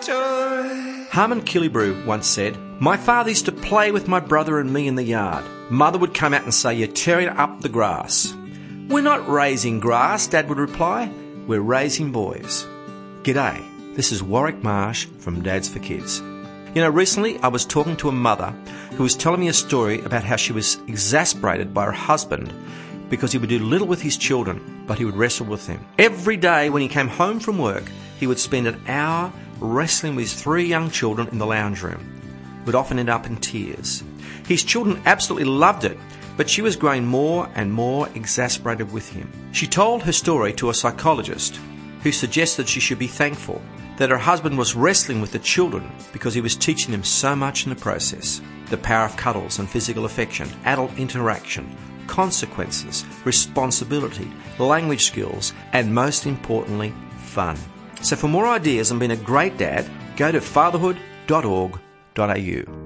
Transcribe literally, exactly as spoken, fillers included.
toy. Harmon Killebrew once said, "My father used to play with my brother and me in the yard. Mother would come out and say, 'You're tearing up the grass.' 'We're not raising grass,' Dad would reply. 'We're raising boys.'" G'day, this is Warwick Marsh from Dads for Kids. You know, recently I was talking to a mother who was telling me a story about how she was exasperated by her husband because he would do little with his children, but he would wrestle with them. Every day when he came home from work, he would spend an hour wrestling with his three young children in the lounge room. Would often end up in tears. His children absolutely loved it, but she was growing more and more exasperated with him. She told her story to a psychologist who suggested she should be thankful that her husband was wrestling with the children because he was teaching them so much in the process. The power of cuddles and physical affection, adult interaction, consequences, responsibility, language skills, and most importantly, fun. So for more ideas on being a great dad, go to fatherhood dot org dot a u.